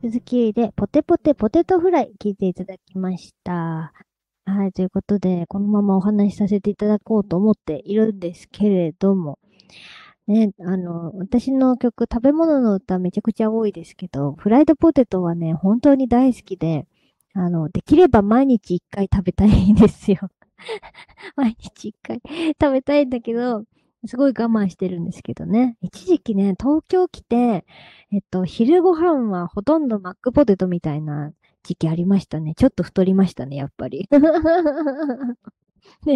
続きで、ポテポテポテトフライ聞いていただきました。はい、ということで、このままお話しさせていただこうと思っているんですけれども、ね、私の曲、食べ物の歌めちゃくちゃ多いですけど、フライドポテトはね、本当に大好きで、できれば毎日一回食べたいんですよ。毎日一回食べたいんだけど、すごい我慢してるんですけどね。一時期ね、東京来て、昼ご飯はほとんどマックポテトみたいな時期ありましたね。ちょっと太りましたね、やっぱり。で、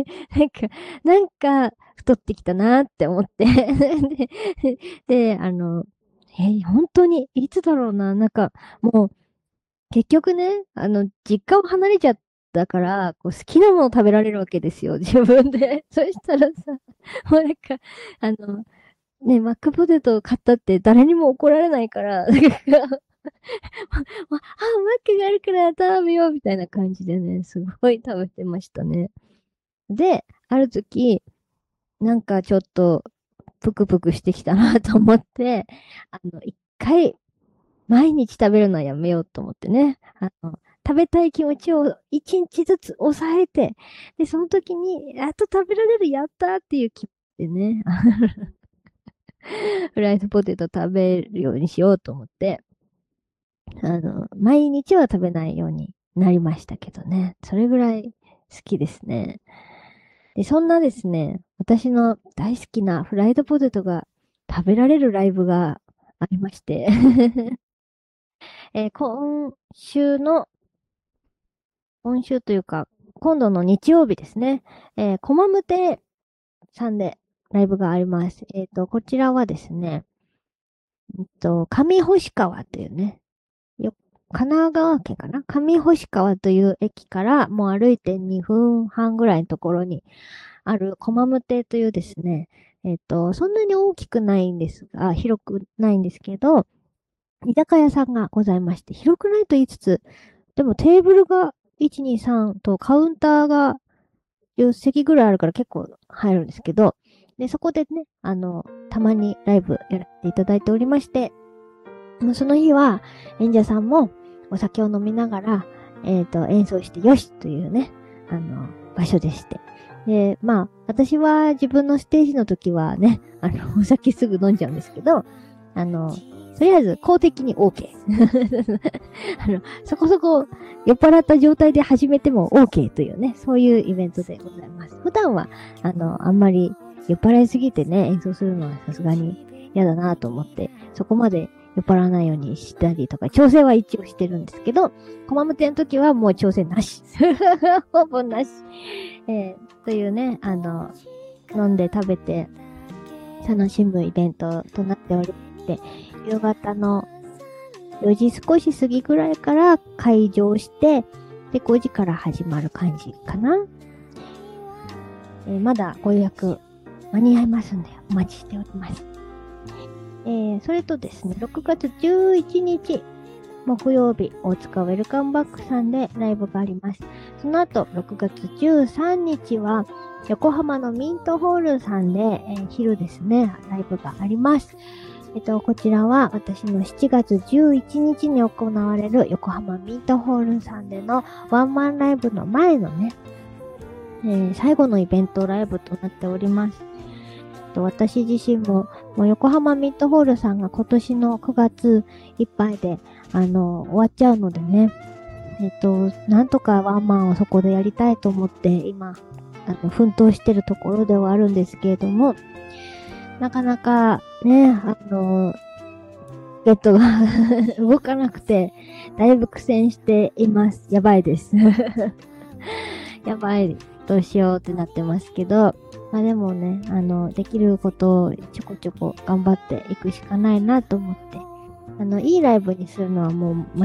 太ってきたなって思ってで、本当に、いつだろうな、もう、結局ね、実家を離れちゃったから、こう好きなもの食べられるわけですよ、自分で。そしたらさ、もうあの、ね、マックポテトを買ったって誰にも怒られないから、マックがあるから食べようみたいな感じでね、すごい食べてましたね。で、ある時、ちょっと、ぷくぷくしてきたなと思って、一回、毎日食べるのはやめようと思ってね。食べたい気持ちを一日ずつ抑えて、で、その時に、やっと食べられる、やったーっていう気持ちでね、フライドポテト食べるようにしようと思って、毎日は食べないようになりましたけどね。それぐらい好きですね。で、そんなですね、私の大好きなフライドポテトが食べられるライブがありまして今週というか、今度の日曜日ですね、コマムテさんでライブがあります。こちらはですね、上星川というね、神奈川県かな上星川という駅からもう歩いて2分半ぐらいのところにあるコマム亭というですね、そんなに大きくないんですが、広くないんですけど、居酒屋さんがございまして、広くないと言いつつ、でもテーブルが1、2、3とカウンターが10席ぐらいあるから結構入るんですけど、で、そこでね、たまにライブやらせていただいておりまして、その日は演者さんもお酒を飲みながら、演奏してよしというね、場所でして。で、私は自分のステージの時はね、お酒すぐ飲んじゃうんですけど、とりあえず公的に OK。そこそこ酔っ払った状態で始めても OK というね、そういうイベントでございます。普段は、あんまり酔っ払いすぎてね、演奏するのはさすがに嫌だなと思って、そこまで酔っ払わないようにしたりとか、調整は一応してるんですけど、コマムテの時はもう調整なし。ほぼなし。というね、飲んで食べて楽しむイベントとなっておりまして、夕方の4時少し過ぎぐらいから開場して、で、5時から始まる感じかな。まだご予約間に合いますんで、お待ちしております。それとですね、6月11日、木曜日、大塚ウェルカムバックさんでライブがあります。その後、6月13日は、横浜のミントホールさんで、昼ですね、ライブがあります。こちらは私の7月11日に行われる横浜ミントホールさんでのワンマンライブの前のね、最後のイベントライブとなっております。私自身も横浜ミッドホールさんが今年の9月いっぱいで、終わっちゃうのでね、なんとかワンマンをそこでやりたいと思って、今、奮闘してるところではあるんですけれども、なかなかね、ゲットが動かなくて、だいぶ苦戦しています。やばいです。やばい。どうしようってなってますけど、でもね、できることをちょこちょこ頑張っていくしかないなと思って、いいライブにするのはもう